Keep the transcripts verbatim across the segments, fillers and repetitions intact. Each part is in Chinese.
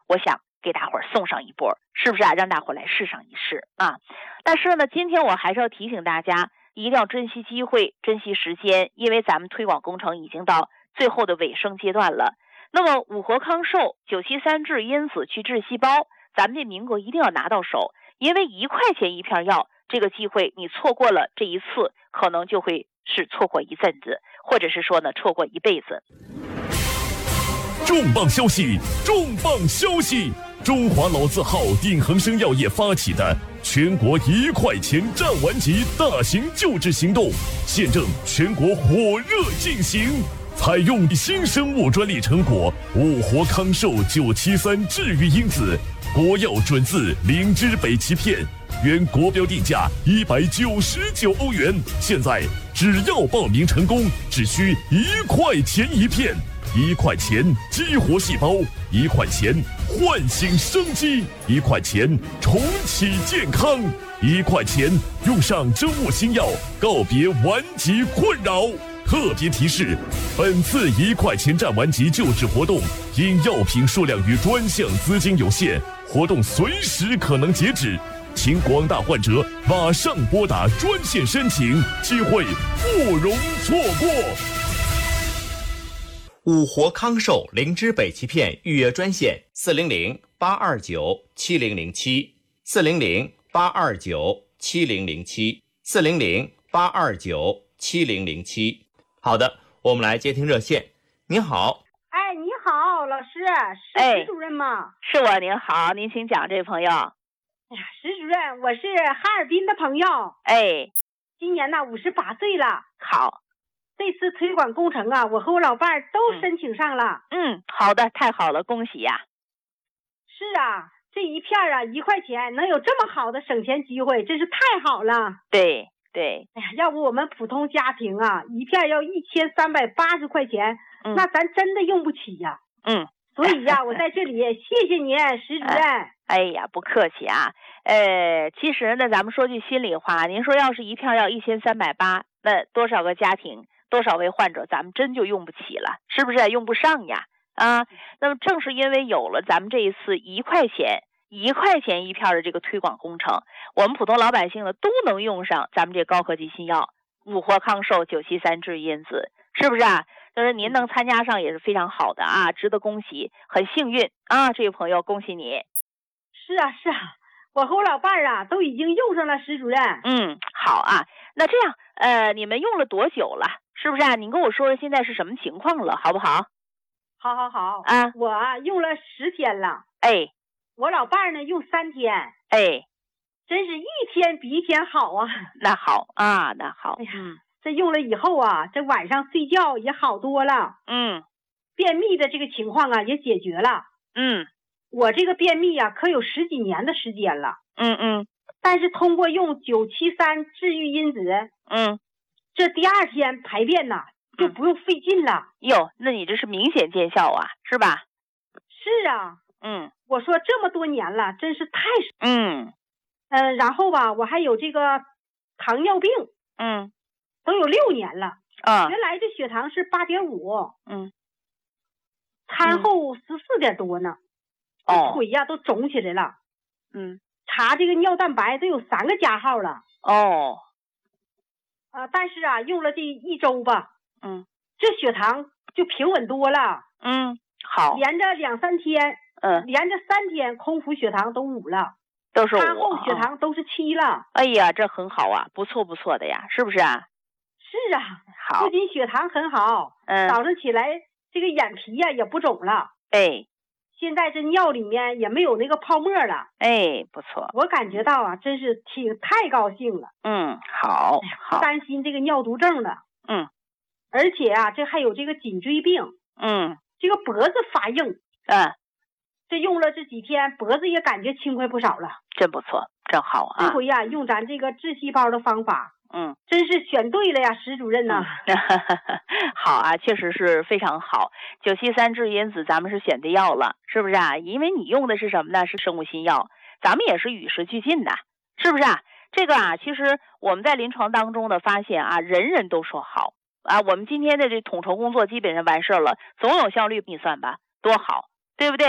我想给大伙儿送上一波，是不是啊？让大伙儿来试上一试啊！但是呢，今天我还是要提醒大家，一定要珍惜机会，珍惜时间，因为咱们推广工程已经到最后的尾声阶段了。那么五活康寿九七三治因子去治细胞，咱们这名额一定要拿到手，因为一块钱一片药，这个机会你错过了这一次，可能就会是错过一阵子，或者是说呢错过一辈子。 重磅消息，重磅消息！中华老字号鼎恒生药业发起的全国一块钱占完级大型救治行动，现正全国火热进行。采用新生物专利成果五活康寿九七三治愈因子，国药准字灵芝北芪片，原国标定价一百九十九欧元，现在只要报名成功，只需一块钱一片。一块钱激活细胞，一块钱唤醒生机，一块钱重启健康，一块钱用上生物新药，告别顽疾困扰。特别提示：本次一块钱占完级救治活动，因药品数量与专项资金有限，活动随时可能截止，请广大患者马上拨打专线申请，机会不容错过。 五活康寿灵芝北芪片预约专线：四零零八二九七零零七，四零零八二九七零零七，四零零八二九七零零七。好的，我们来接听热线。您好。 哎，你好，老师，是石主任吗？ 是我，您好，您请讲，这位朋友。 哎呀，石主任，我是哈尔滨的朋友。 哎， 今年呢五十八岁了。 好。 这次推广工程啊，我和我老伴儿都申请上了。 嗯，好的，太好了，恭喜呀！ 是啊，这一片啊一块钱能有这么好的省钱机会，真是太好了。 对对， 哎呀，要不我们普通家庭啊，一片要一千三百八十块钱，嗯、那咱真的用不起呀。 嗯， 所以呀，我在这里谢谢您，石主任。 哎, 哎呀，不客气啊。呃，其实呢，咱们说句心里话，您说要是一片要一千三百八，那多少个家庭？多少位患者咱们真就用不起了，是不是？用不上呀啊！那么正是因为有了咱们这一次一块钱一块钱一片的这个推广工程，我们普通老百姓呢都能用上咱们这高科技新药五活康寿九七三治因子，是不是啊？就是您能参加上也是非常好的啊，值得恭喜，很幸运啊，这位朋友，恭喜你。 是啊是啊，我和我老伴儿啊都已经用上了，石主任。 嗯，好啊，那这样呃，你们用了多久了？是不是啊？您跟我说说现在是什么情况了，好不好？ 好好好啊， 我啊用了十天了。 哎， 我老伴儿呢用三天。 哎， 真是一天比一天好啊。 那好啊，那好。 哎呀，嗯、这用了以后啊，这晚上睡觉也好多了。 嗯， 便秘的这个情况啊也解决了。 嗯， 我这个便秘啊可有十几年的时间了。 嗯嗯， 但是通过用九七三治愈因子， 嗯。 这第二天排便呐就不用费劲了。 哟，那你这是明显见效啊，是吧？ 是啊。 嗯， 我说这么多年了，真是太…… 嗯， 呃，然后吧，我还有这个糖尿病， 嗯， 都有六年了。 啊， 原来这血糖是八点五， 嗯， 餐后十四点多呢。 哦， 腿呀都肿起来了。 嗯， 查这个尿蛋白都有三个加号了。 哦。 呃，但是啊，用了这一周吧， 嗯， 这血糖就平稳多了。 嗯，好， 连着两三天， 嗯， 连着三天空腹血糖都五了， 都是五， 餐后血糖都是七了。 哎呀，这很好啊，不错不错的呀，是不是啊？ 是啊， 好， 不仅血糖很好， 嗯， 早上起来这个眼皮呀、啊、也不肿了。 哎， 现在这尿里面也没有那个泡沫了。 哎，不错， 我感觉到啊，真是挺太高兴了。 嗯，好，好， 担心这个尿毒症了。 嗯， 而且啊，这还有这个颈椎病。 嗯， 这个脖子发硬。 嗯， 这用了这几天，脖子也感觉轻快不少了。 真不错，真好啊！ 这回呀、啊，用咱这个治细胞的方法。 嗯， 真是选对了呀，石主任呐、 嗯！好啊，确实是非常好。九七三治因子咱们是选对药了，是不是啊？因为你用的是什么呢？是生物新药，咱们也是与时俱进的，是不是啊？这个啊，其实我们在临床当中的发现啊，人人都说好啊。我们今天的这统筹工作基本上完事了，总有效率，你算吧，多好，对不对？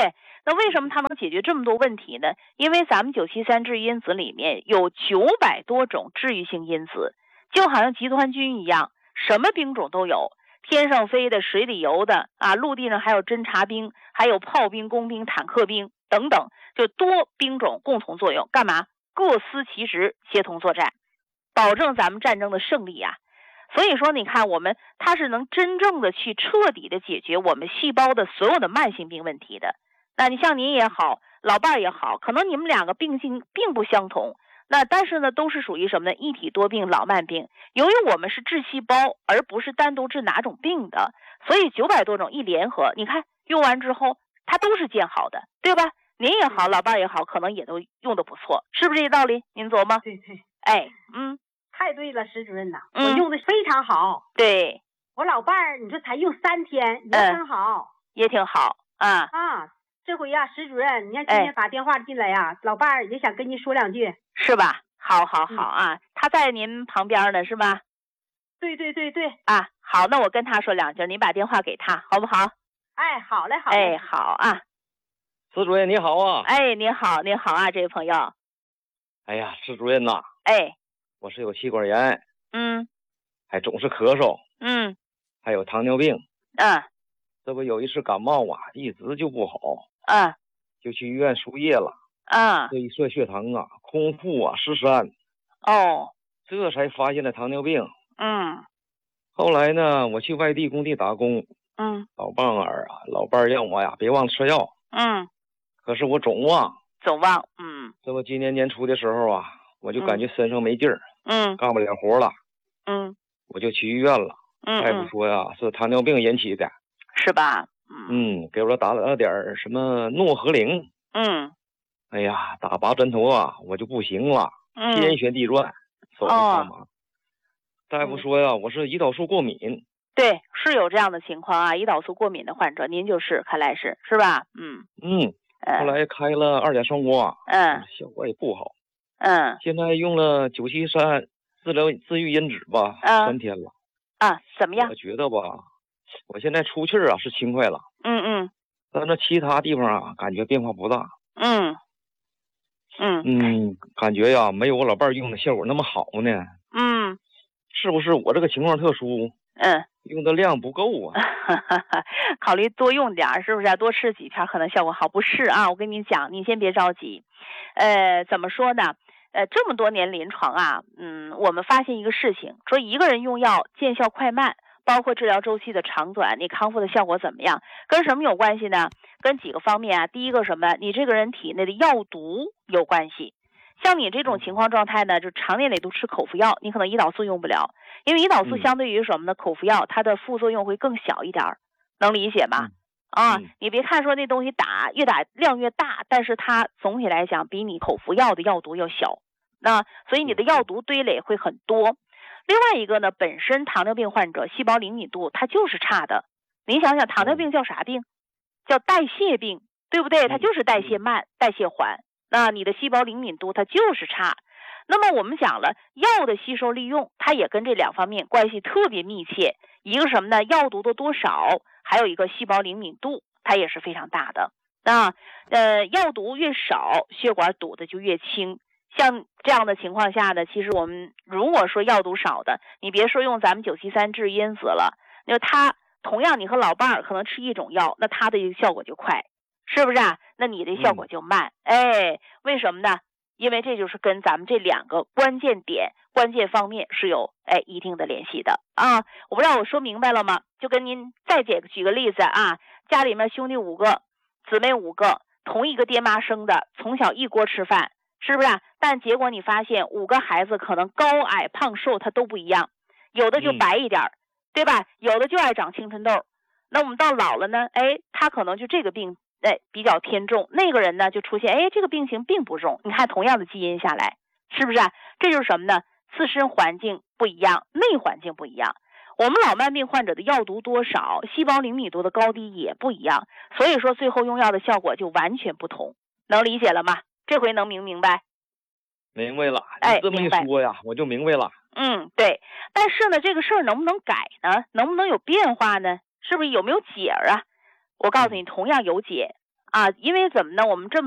那为什么它能解决这么多问题呢？因为咱们九七三治愈因子里面有九百多种治愈性因子，就好像集团军一样，什么兵种都有，天上飞的、水里游的啊，陆地上还有侦察兵，还有炮兵、工兵、坦克兵等等，就多兵种共同作用，干嘛？各司其职，协同作战，保证咱们战争的胜利啊。所以说你看我们它是能真正的去彻底的解决我们细胞的所有的慢性病问题的。那你像您也好，老伴儿也好，可能你们两个病性并不相同，那但是呢都是属于什么呢？一体多病、老慢病。由于我们是治细胞而不是单独治哪种病的，所以九百多种一联合，你看用完之后它都是见好的，对吧？您也好，老伴儿也好，可能也都用的不错，是不是这道理？您琢磨？ 对对， 哎，嗯， 太对了，石主任呐， 嗯我用的非常好。 对， 我老伴儿，你说才用三天也很好、 嗯、也挺好啊啊。这回呀、啊，石主任，你看今天打电话进来呀、啊哎，老伴儿也想跟您说两句， 是吧？好好好啊、嗯，他在您旁边呢，是吧？ 对对对对啊，好，那我跟他说两句，您把电话给他，好不好？ 哎，好嘞，好嘞。 哎，好啊。 石主任你好啊！ 哎，你好，你好啊，这位朋友。 哎呀，石主任呐， 哎， 我是有气管炎， 嗯， 还总是咳嗽， 嗯， 还有糖尿病， 嗯， 这不有一次感冒啊，一直就不好， 嗯， 就去医院输液了， 嗯， 这一测血糖啊，空腹啊十三， 哦， 这才发现了糖尿病。 嗯， 后来呢，我去外地工地打工， 嗯， 老伴儿啊，老伴儿让我呀别忘吃药， 嗯。 可是我总忘， 总忘，嗯， 这不今年年初的时候啊，我就感觉身上没劲儿， 嗯， 干不了活了， 嗯， 我就去医院了， 嗯， 大夫说呀是糖尿病引起的， 是吧？ 嗯，嗯给我打了点儿什么诺和灵， 嗯， 哎呀，打拔针头啊，我就不行了， 嗯， 天旋地转，手都发麻。 哦、 大夫说呀，我是胰岛素过敏。 对，是有这样的情况啊，胰岛素过敏的患者，您就是看来是是吧？嗯嗯。后来开了二甲双胍， 嗯， 效果也不好， 嗯， 现在用了九七三治疗治愈因子吧， 嗯， 三天了， 啊，怎么样？ 我觉得吧，我现在出气儿啊是轻快了， 嗯嗯， 但那其他地方啊感觉变化不大， 嗯嗯嗯，感觉呀没有我老伴儿用的效果那么好呢， 嗯， 是不是我这个情况特殊？ 嗯。 用的量不够啊， 考虑多用点，是不是？多吃几片可能效果好，不是啊？我跟你讲，你先别着急。呃，怎么说呢？呃，这么多年临床啊，嗯，我们发现一个事情，说一个人用药见效快慢，包括治疗周期的长短，你康复的效果怎么样，跟什么有关系呢？跟几个方面啊。第一个什么？你这个人体内的药毒有关系。像你这种情况状态呢，就常年累都吃口服药，你可能胰岛素用不了，因为胰岛素相对于什么呢？口服药它的副作用会更小一点，能理解吗？ 嗯、 啊、 嗯， 你别看说那东西打越打量越大，但是它总体来讲比你口服药的药毒要小，那所以你的药毒堆垒会很多。另外一个呢，本身糖尿病患者细胞灵敏度它就是差的，你想想糖尿病叫啥病？叫代谢病，对不对？它就是代谢慢、代谢缓。那你的细胞灵敏度它就是差，那么我们讲了，药的吸收利用，它也跟这两方面关系特别密切。一个什么呢？药毒的多少，还有一个细胞灵敏度，它也是非常大的。那呃，药毒越少，血管堵的就越轻。像这样的情况下呢，其实我们如果说药毒少的，你别说用咱们九七三治愈因子了，那它同样你和老伴儿可能吃一种药，那它的效果就快。是不是啊？那你的效果就慢、嗯、哎，为什么呢？因为这就是跟咱们这两个关键点关键方面是有哎一定的联系的啊。我不知道我说明白了吗？就跟您再举举个例子啊，家里面兄弟五个，姊妹五个，同一个爹妈生的，从小一锅吃饭，是不是啊？但结果你发现五个孩子可能高矮胖瘦他都不一样，有的就白一点、嗯、对吧？有的就爱长青春痘。那我们到老了呢，哎，他可能就这个病哎，比较偏重，那个人呢就出现，哎，这个病情并不重。你看同样的基因下来，是不是啊？这就是什么呢？自身环境不一样，内环境不一样。我们老慢病患者的药毒多少，细胞灵敏度的高低也不一样，所以说最后用药的效果就完全不同。能理解了吗？这回能明明白？ 明白了。 哎， 你这么一说呀，我就明白了。 嗯，对。但是呢，这个事儿能不能改呢？能不能有变化呢？是不是有没有解啊？我告诉你，同样有解啊，因为怎么呢？我们这么